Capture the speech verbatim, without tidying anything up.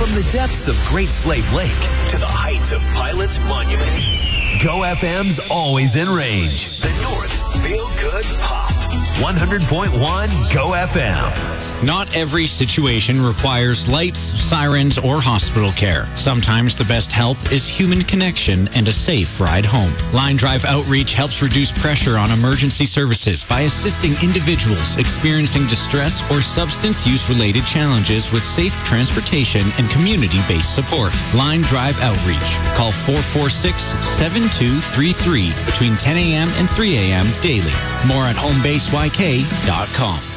From the depths of Great Slave Lake to the heights of Pilot's Monument, Go F M's always in range. The North's Feel Good Pop. one hundred point one Go F M. Not every situation requires lights, sirens, or hospital care. Sometimes the best help is human connection and a safe ride home. Line Drive Outreach helps reduce pressure on emergency services by assisting individuals experiencing distress or substance use-related challenges with safe transportation and community-based support. Line Drive Outreach. Call four four six, seven two three three between ten a.m. and three a.m. daily. More at home base y k dot com.